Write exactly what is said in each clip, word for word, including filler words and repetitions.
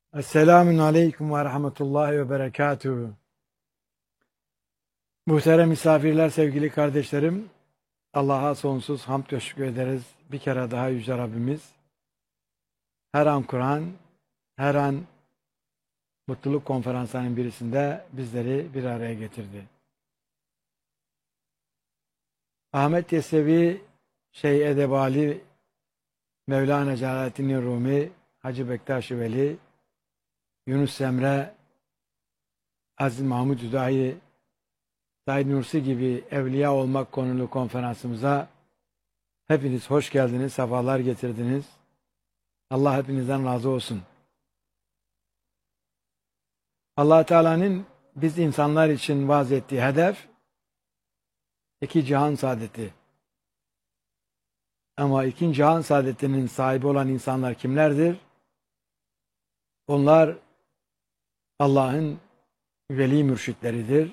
Esselamun Aleyküm ve Rahmetullahi ve Berekatuhu. Muhterem misafirler, sevgili kardeşlerim, Allah'a sonsuz hamd ve şükür ederiz. Bir kere daha Yüce Rabbimiz, her an Kur'an, her an mutluluk konferanslarının birisinde bizleri bir araya getirdi. Ahmet Yesevi, Şeyh Edebali, Mevlana Celaleddin Rumi, Hacı Bektaş-ı Veli, Yunus Emre, Aziz Mahmud Hüdayi, Said Nursi gibi evliya olmak konulu konferansımıza hepiniz hoş geldiniz, sefalar getirdiniz. Allah hepinizden razı olsun. Allah Teala'nın biz insanlar için vaaz ettiği hedef iki cihan saadeti. Ama iki cihan saadetinin sahibi olan insanlar kimlerdir? Onlar Allah'ın veli mürşitleridir.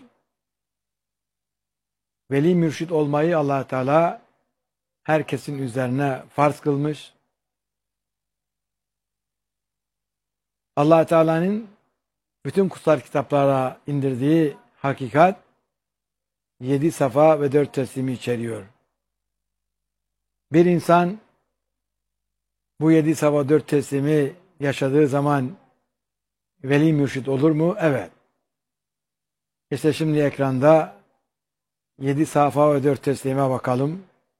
Veli mürşit olmayı Allah Teala herkesin üzerine farz kılmış. Allah Teala'nın bütün kutsal kitaplara indirdiği hakikat yedi safa ve dört teslimi içeriyor. Bir insan bu yedi safa dört teslimi yaşadığı zaman veli mürşit olur mu? Evet. İşte şimdi ekranda yedi safa ve dört teslime bakalım.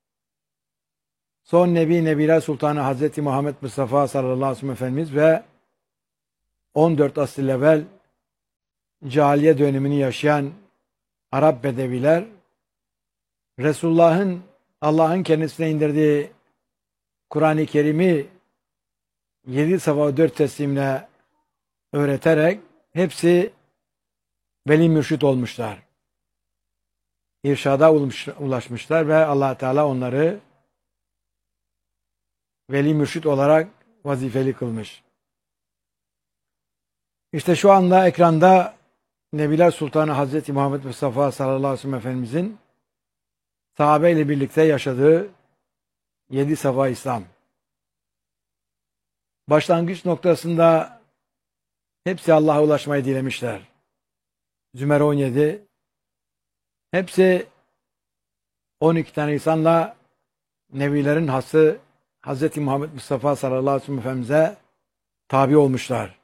Son Nebi Nebiler Sultanı Hazreti Muhammed Mustafa sallallahu aleyhi ve sellem Efendimiz ve on dört asır evvel cahiliye dönemini yaşayan Arap Bedeviler, Resulullah'ın Allah'ın kendisine indirdiği Kur'an-ı Kerim'i yedi safa dört teslimle öğreterek hepsi veli mürşit olmuşlar. İrşada ulaşmışlar ve Allah Teala onları veli mürşit olarak vazifeli kılmış. İşte şu anda ekranda Nebiler Sultanı Hazreti Muhammed Mustafa sallallahu aleyhi ve sellem Efendimizin sahabe ile birlikte yaşadığı yedi safa İslam. Başlangıç noktasında hepsi Allah'a ulaşmayı dilemişler. Zümer on yedi. Hepsi on iki tane insanla Nebilerin hası Hazreti Muhammed Mustafa sallallahu aleyhi ve sellem Efendimiz'e tabi olmuşlar.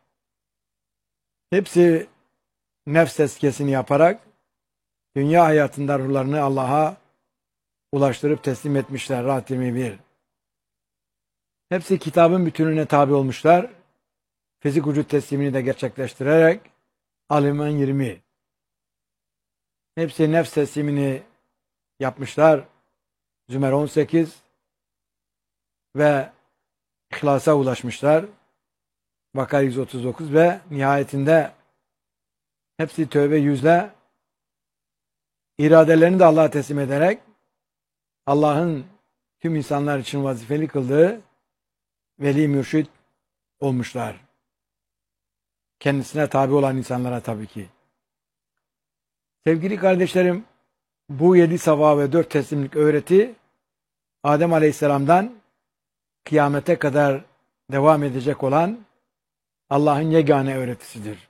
Hepsi nefs tezkiyesini yaparak dünya hayatında ruhlarını Allah'a ulaştırıp teslim etmişler. Rahat yirmi bir. Hepsi kitabın bütününe tabi olmuşlar. Fizik vücut teslimini de gerçekleştirerek Aliman yirmi. Hepsi nefs teslimini yapmışlar. Zümer on sekiz ve İhlas'a ulaşmışlar. Bakara yüz otuz dokuz ve nihayetinde hepsi tövbe yüzle iradelerini de Allah'a teslim ederek Allah'ın tüm insanlar için vazifeli kıldığı veli mürşit olmuşlar. Kendisine tabi olan insanlara tabii ki. Sevgili kardeşlerim, bu yedi safa ve dört teslimlik öğreti Adem Aleyhisselam'dan kıyamete kadar devam edecek olan Allah'ın yegane öğretisidir.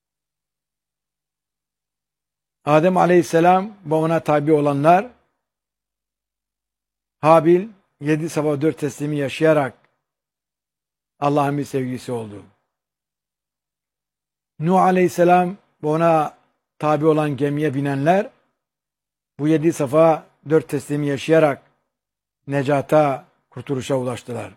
Adem Aleyhisselam ve ona tabi olanlar Habil yedi safa dört teslimi yaşayarak Allah'ın bir sevgisi oldu. Nuh Aleyhisselam ve ona tabi olan gemiye binenler bu yedi safa dört teslimi yaşayarak necata, kurtuluşa ulaştılar.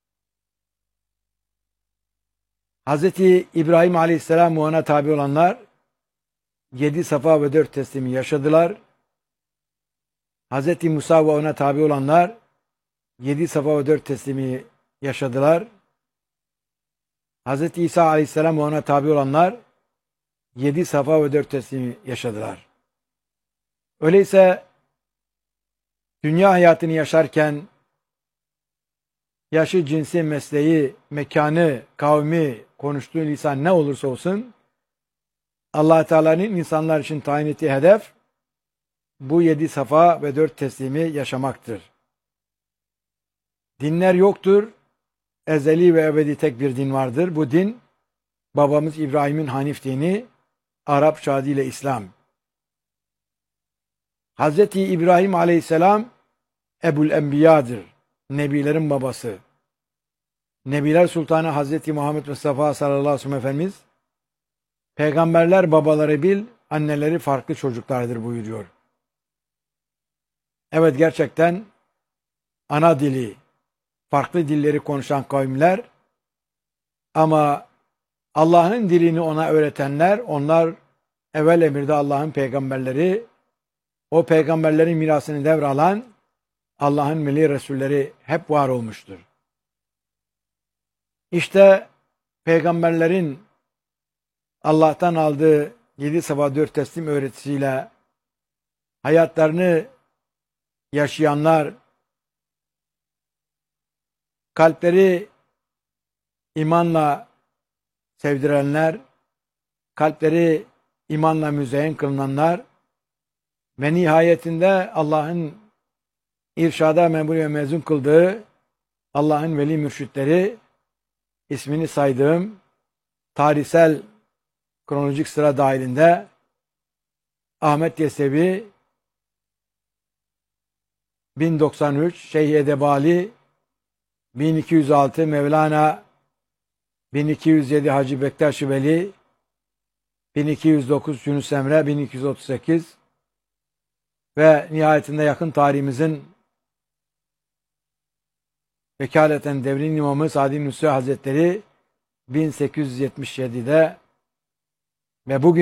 Hazreti İbrahim Aleyhisselam ve ona tabi olanlar yedi safa ve dört teslimi yaşadılar. Hazreti Musa ve ona tabi olanlar yedi safa ve dört teslimi yaşadılar. Hazreti İsa Aleyhisselam ve ona tabi olanlar yedi safa ve dört teslimi yaşadılar. Öyleyse dünya hayatını yaşarken yaşı, cinsi, mesleği, mekanı, kavmi, konuştuğu lisan ne olursa olsun Allah Teala'nın insanlar için tayin ettiği hedef bu yedi safa ve dört teslimi yaşamaktır. Dinler yoktur. Ezeli ve ebedi tek bir din vardır. Bu din babamız İbrahim'in Hanif dini, Arapça adıyla İslam. Hazreti İbrahim Aleyhisselam Ebul Enbiya'dır. Nebilerin babası. Nebiler Sultanı Hazreti Muhammed Mustafa sallallahu aleyhi ve sellem Efendimiz, peygamberler babaları bil, anneleri farklı çocuklardır buyuruyor. Evet, gerçekten ana dili, farklı dilleri konuşan kavimler, ama Allah'ın dilini ona öğretenler, onlar evvel emirde Allah'ın peygamberleri, o peygamberlerin mirasını devralan Allah'ın veli Resulleri hep var olmuştur. İşte peygamberlerin Allah'tan aldığı yedi sabah dört teslim öğretisiyle hayatlarını yaşayanlar, kalpleri imanla sevdirenler, kalpleri imanla müzeyyen kılınanlar ve nihayetinde Allah'ın irşada memur ve mezun kıldığı Allah'ın veli mürşitleri, ismini saydığım tarihsel kronolojik sıra dahilinde Ahmet Yesevi bin doksan üç, Şeyh Edebali bin iki yüz altı, Mevlana bin iki yüz yedi, Hacı Bektaş Veli bin iki yüz dokuz, Yunus Emre bin iki yüz otuz sekiz ve nihayetinde yakın tarihimizin vekaleten devrin imamı Sadi Nusri Hazretleri bin sekiz yüz yetmiş yedi'de ve bugün